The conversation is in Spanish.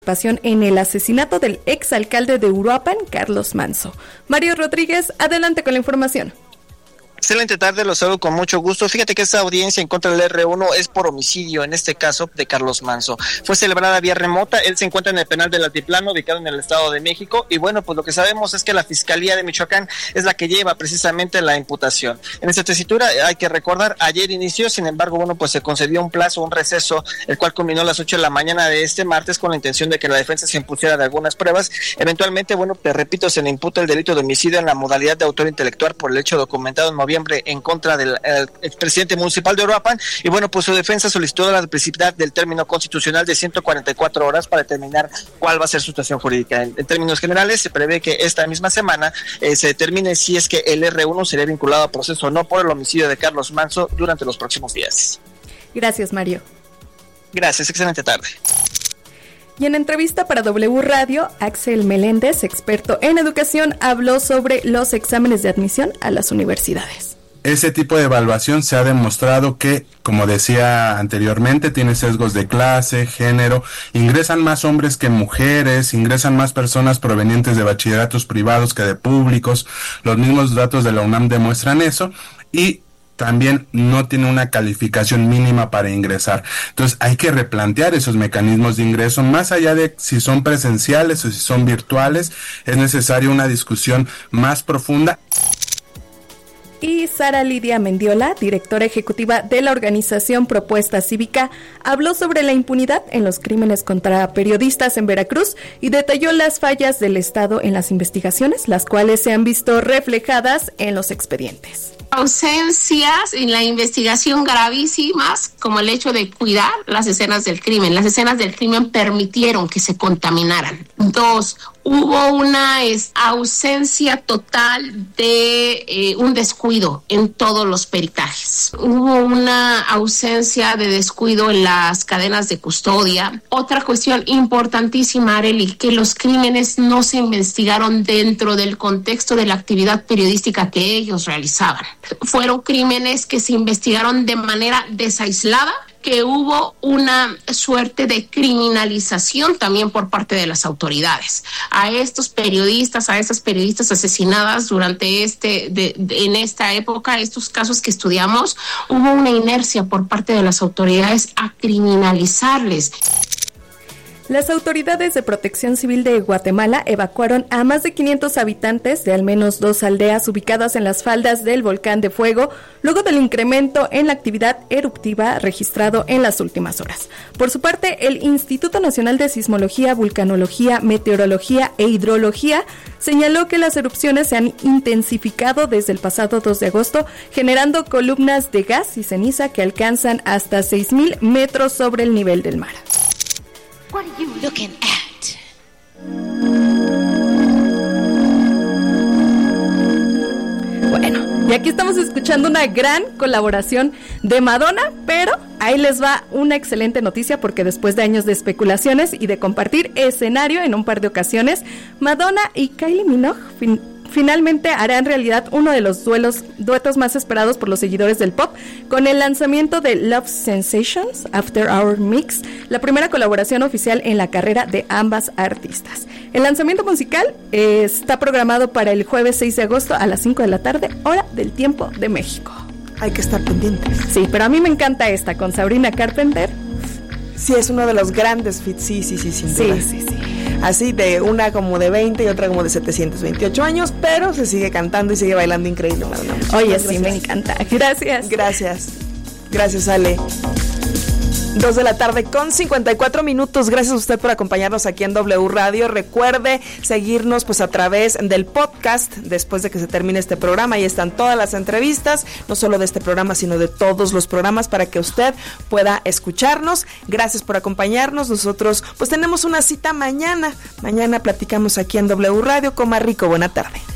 en el asesinato del exalcalde de Uruapan, Carlos Manzo. Mario Rodríguez, adelante con la información. Excelente tarde, los saludo con mucho gusto. Fíjate que esta audiencia en contra del R1 es por homicidio, en este caso de Carlos Manzo. Fue celebrada vía remota, él se encuentra en el penal del Altiplano, ubicado en el Estado de México, y bueno, pues lo que sabemos es que la Fiscalía de Michoacán es la que lleva precisamente la imputación. En esta tesitura, hay que recordar, ayer inició, sin embargo, bueno, pues se concedió un plazo, un receso, el cual culminó a las 8 de la mañana de este martes con la intención de que la defensa se impusiera de algunas pruebas. Eventualmente, bueno, te repito, se le imputa el delito de homicidio en la modalidad de autor intelectual por el hecho documentado en noviembre en contra del expresidente municipal de Uruapan, y bueno, pues su defensa solicitó la duplicidad del término constitucional de 144 horas para determinar cuál va a ser su situación jurídica. En términos generales, se prevé que esta misma semana se determine si es que el R1 sería vinculado a proceso o no por el homicidio de Carlos Manzo durante los próximos días. Gracias, Mario. Gracias, excelente tarde. Y en entrevista para W Radio, Axel Meléndez, experto en educación, habló sobre los exámenes de admisión a las universidades. Ese tipo de evaluación se ha demostrado que, como decía anteriormente, tiene sesgos de clase, género, ingresan más hombres que mujeres, ingresan más personas provenientes de bachilleratos privados que de públicos, los mismos datos de la UNAM demuestran eso, y también no tiene una calificación mínima para ingresar. Entonces hay que replantear esos mecanismos de ingreso, más allá de si son presenciales o si son virtuales, es necesaria una discusión más profunda. Y Sara Lidia Mendiola, directora ejecutiva de la organización Propuesta Cívica, habló sobre la impunidad en los crímenes contra periodistas en Veracruz y detalló las fallas del Estado en las investigaciones, las cuales se han visto reflejadas en los expedientes. Ausencias en la investigación gravísimas, como el hecho de cuidar las escenas del crimen. Las escenas del crimen permitieron que se contaminaran. 2, hubo una ausencia total de un descuido en todos los peritajes. Hubo una ausencia de descuido en las cadenas de custodia. Otra cuestión importantísima, Arely, que los crímenes no se investigaron dentro del contexto de la actividad periodística que ellos realizaban. Fueron crímenes que se investigaron de manera desaislada, que hubo una suerte de criminalización también por parte de las autoridades. A estos periodistas, a esas periodistas asesinadas durante en esta época, estos casos que estudiamos, hubo una inercia por parte de las autoridades a criminalizarles. Las autoridades de Protección Civil de Guatemala evacuaron a más de 500 habitantes de al menos 2 aldeas ubicadas en las faldas del Volcán de Fuego, luego del incremento en la actividad eruptiva registrado en las últimas horas. Por su parte, el Instituto Nacional de Sismología, Vulcanología, Meteorología e Hidrología señaló que las erupciones se han intensificado desde el pasado 2 de agosto, generando columnas de gas y ceniza que alcanzan hasta 6,000 metros sobre el nivel del mar. What are you looking at? Bueno, y aquí estamos escuchando una gran colaboración de Madonna, pero ahí les va una excelente noticia porque después de años de especulaciones y de compartir escenario en un par de ocasiones, Madonna y Kylie Minogue finalmente harán realidad uno de los duetos más esperados por los seguidores del pop, con el lanzamiento de Love Sensations After Our Mix, la primera colaboración oficial en la carrera de ambas artistas. El lanzamiento musical está programado para el jueves 6 de agosto a las 5 de la tarde, hora del tiempo de México. Hay que estar pendientes. Sí, pero a mí me encanta esta con Sabrina Carpenter. Sí, es uno de los grandes fits, sí, sin duda. Sí. Así, de una como de 20 y otra como de 728 años, pero se sigue cantando y sigue bailando increíble, Madonna. Oye, sí, me encanta. Gracias. Gracias, Ale. 2 de la tarde con 54 minutos. Gracias a usted por acompañarnos aquí en W Radio. Recuerde seguirnos pues a través del podcast después de que se termine este programa. Ahí están todas las entrevistas, no solo de este programa, sino de todos los programas para que usted pueda escucharnos. Gracias por acompañarnos. Nosotros pues tenemos una cita mañana. Mañana platicamos aquí en W Radio. Coma rico. Buena tarde.